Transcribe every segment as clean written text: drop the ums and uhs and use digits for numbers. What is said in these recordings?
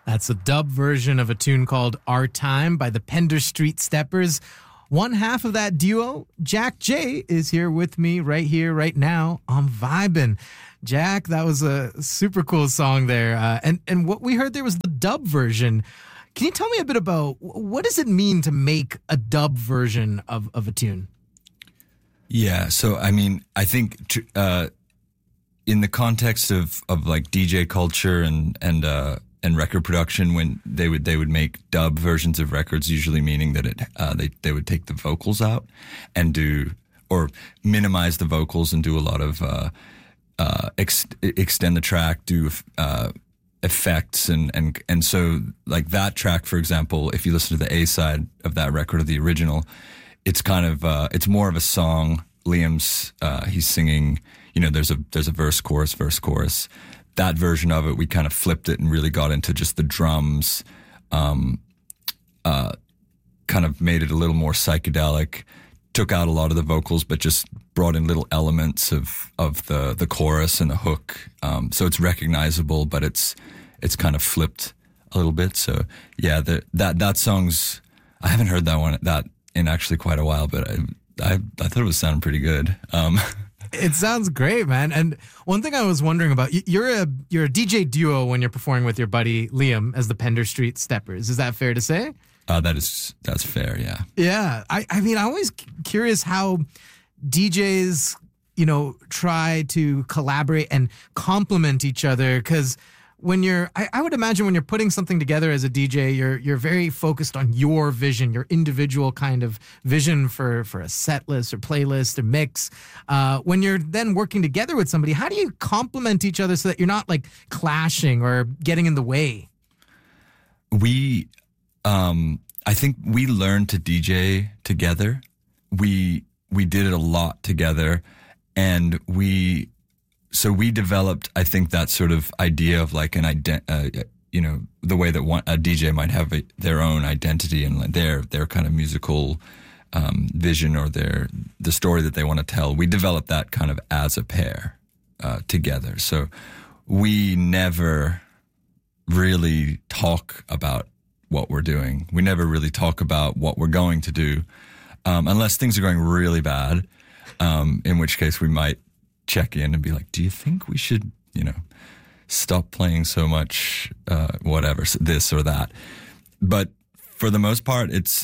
That's a dub version of a tune called Our Time by the Pender Street Steppers. One half of that duo, Jack J, is here with me right here, right now on Vibin'. Jack, that was a super cool song there. And what we heard there was the dub version. Can you tell me a bit about what does it mean to make a dub version of a tune? Yeah, so I mean, I think in the context of like DJ culture and record production, when they would make dub versions of records, usually meaning that they would take the vocals out and minimize the vocals and do a lot of extend the track, do effects and so like that track, for example, if you listen to the A side of that record or the original, it's kind of it's more of a song. Liam's he's singing, there's a verse chorus. That version of it, we kind of flipped it and really got into just the drums, kind of made it a little more psychedelic, took out a lot of the vocals, but just brought in little elements of the chorus and the hook. So it's recognizable, but it's kind of flipped a little bit. So yeah, that song's, I haven't heard that in actually quite a while, but I thought it was sounding pretty good. It sounds great, man. And one thing I was wondering about, you're a DJ duo when you're performing with your buddy Liam as the Pender Street Steppers. Is that fair to say? That's fair, yeah. Yeah. I mean, I'm always curious how DJs, try to collaborate and complement each other, because when I would imagine when you're putting something together as a DJ, you're very focused on your vision, your individual kind of vision for a set list or playlist or mix. When you're then working together with somebody, how do you complement each other so that you're not like clashing or getting in the way? I think we learned to DJ together. We did it a lot together, and we developed, I think, that sort of idea of like the way that a DJ might have their own identity and their kind of musical vision or the story that they want to tell. We developed that kind of as a pair together. So we never really talk about what we're doing. We never really talk about what we're going to do, unless things are going really bad, in which case we might check in and be like, do you think we should, stop playing so much, whatever, this or that. But for the most part, it's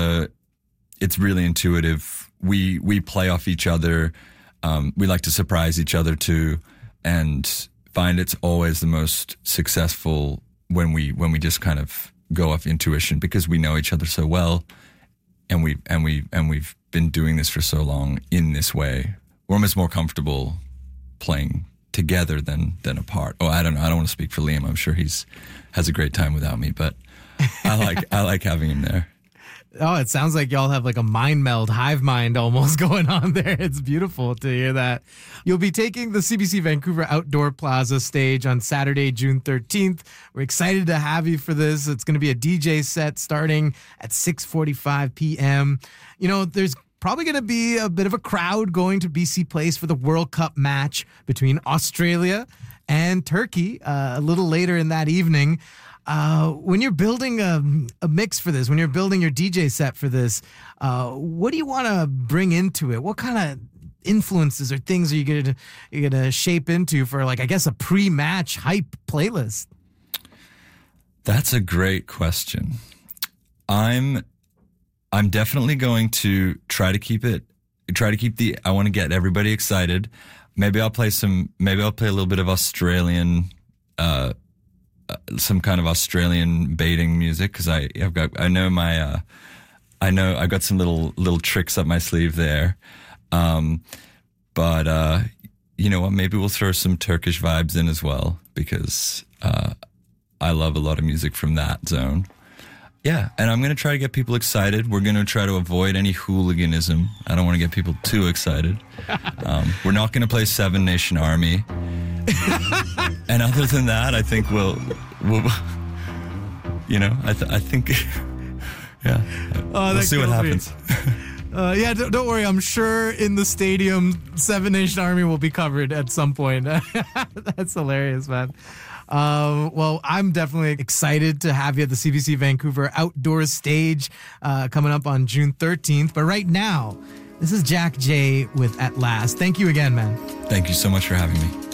really intuitive. We play off each other. We like to surprise each other too, and find it's always the most successful when we just kind of go off intuition, because we know each other so well, and we've been doing this for so long in this way. We're almost more comfortable playing together than apart. Oh, I don't know. I don't want to speak for Liam. I'm sure has a great time without me, but I like having him there. Oh, it sounds like y'all have like a mind meld, hive mind almost going on there. It's beautiful to hear that. You'll be taking the CBC Vancouver Outdoor Plaza stage on Saturday, June 13th. We're excited to have you for this. It's going to be a DJ set starting at 6:45 p.m. There's probably going to be a bit of a crowd going to BC Place for the World Cup match between Australia and Turkey a little later in that evening. When you're building a mix for this, when you're building your DJ set for this, what do you want to bring into it? What kind of influences or things are you gonna shape into for, like, I guess, a pre-match hype playlist? That's a great question. I'm definitely going to try to keep I want to get everybody excited. Maybe I'll play a little bit of Australian, some kind of Australian baiting music, because I've got some little tricks up my sleeve there. But you know what? Maybe we'll throw some Turkish vibes in as well, because I love a lot of music from that zone. Yeah, and I'm going to try to get people excited. We're going to try to avoid any hooliganism. I don't want to get people too excited. We're not going to play Seven Nation Army. And other than that, I think we'll I think, yeah. We'll see what happens. Yeah, don't worry. I'm sure in the stadium, Seven Nation Army will be covered at some point. That's hilarious, man. Well, I'm definitely excited to have you at the CBC Vancouver Outdoor Stage coming up on June 13th. But right now, this is Jack J with At Last. Thank you again, man. Thank you so much for having me.